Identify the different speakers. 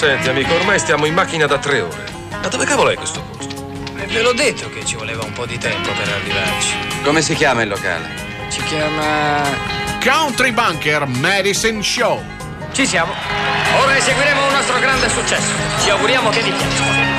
Speaker 1: Senti, amico, ormai stiamo in macchina da 3 ore. Ma dove cavolo è questo posto?
Speaker 2: Ve l'ho detto che ci voleva un po' di tempo per arrivarci.
Speaker 3: Come si chiama il locale?
Speaker 2: Si chiama...
Speaker 4: Country Bunker Medicine Show.
Speaker 2: Ci siamo. Ora eseguiremo un nostro grande successo. Ci auguriamo che vi piaccia.